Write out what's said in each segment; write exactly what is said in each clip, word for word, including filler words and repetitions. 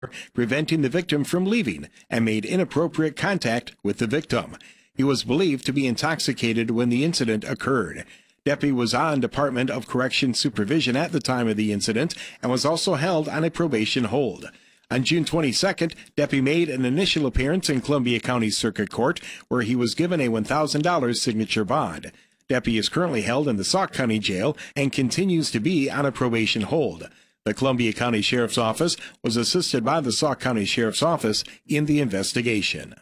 preventing the victim from leaving and made inappropriate contact with the victim. He was believed to be intoxicated when the incident occurred. Deppie was on Department of Correction supervision at the time of the incident and was also held on a probation hold. On June twenty-second, Deppie made an initial appearance in Columbia County Circuit Court, where he was given a one thousand dollars signature bond. Deppie is currently held in the Sauk County Jail and continues to be on a probation hold. The Columbia County Sheriff's Office was assisted by the Sauk County Sheriff's Office in the investigation.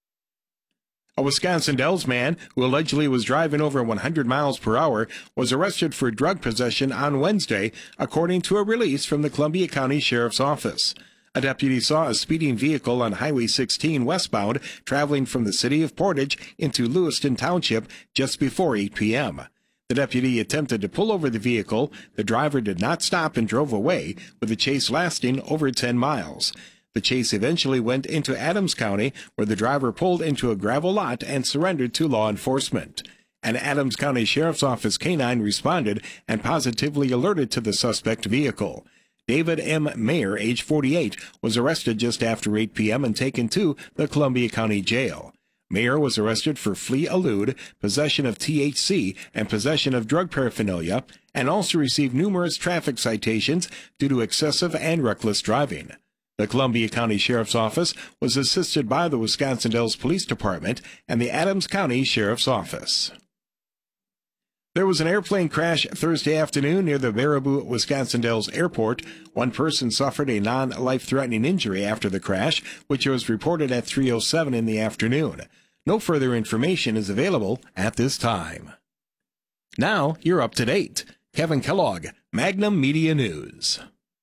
A Wisconsin Dells man who allegedly was driving over one hundred miles per hour was arrested for drug possession on Wednesday, according to a release from the Columbia County Sheriff's Office. A deputy saw a speeding vehicle on Highway sixteen westbound traveling from the city of Portage into Lewiston Township just before eight p.m. The deputy attempted to pull over the vehicle. The driver did not stop and drove away, with the chase lasting over ten miles. The chase eventually went into Adams County, where the driver pulled into a gravel lot and surrendered to law enforcement. An Adams County Sheriff's Office canine responded and positively alerted to the suspect vehicle. David M. Mayer, age forty-eight, was arrested just after eight p.m. and taken to the Columbia County Jail. Mayer was arrested for flee elude, possession of T H C, and possession of drug paraphernalia, and also received numerous traffic citations due to excessive and reckless driving. The Columbia County Sheriff's Office was assisted by the Wisconsin Dells Police Department and the Adams County Sheriff's Office. There was an airplane crash Thursday afternoon near the Baraboo, Wisconsin Dells Airport. One person suffered a non-life-threatening injury after the crash, which was reported at three oh seven in the afternoon. No further information is available at this time. Now you're up to date. Kevin Kellogg, Magnum Media News.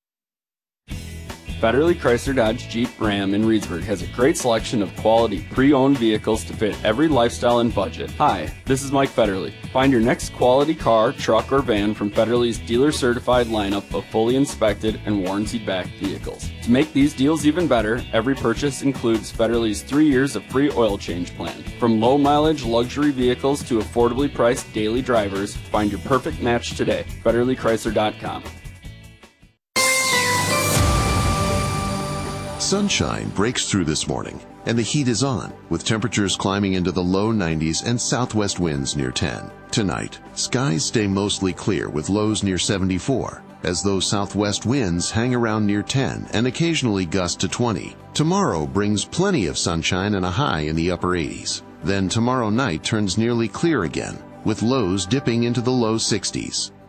Federally Chrysler Dodge Jeep Ram in Reedsburg has a great selection of quality pre-owned vehicles to fit every lifestyle and budget. Hi, this is Mike Federle. Find your next quality car, truck, or van from Federle's dealer-certified lineup of fully inspected and warranty-backed vehicles. To make these deals even better, every purchase includes Federle's three years of free oil change plan. From low-mileage luxury vehicles to affordably priced daily drivers, find your perfect match today. Federle Chrysler dot com. Sunshine breaks through this morning, and the heat is on, with temperatures climbing into the low nineties and southwest winds near ten. Tonight, skies stay mostly clear with lows near seventy-four, as those southwest winds hang around near ten and occasionally gust to twenty. Tomorrow brings plenty of sunshine and a high in the upper eighties. Then tomorrow night turns nearly clear again, with lows dipping into the low sixties.